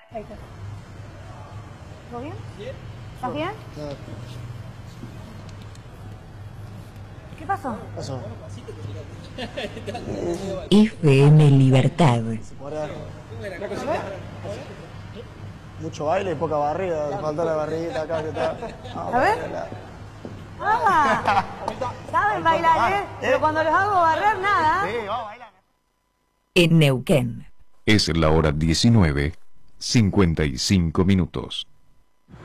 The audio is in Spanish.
Ahí está. ¿Todo bien? ¿Estás bien? ¿Qué pasó? Pasó. FM Libertad. Mucho baile y poca barriga. Te faltó la barriguita acá que está. A ver. ¡Ah! ¿Saben bailar, Pero cuando los hago barrer, nada. Sí, vamos a bailar. En Neuquén. Es la hora 19:55.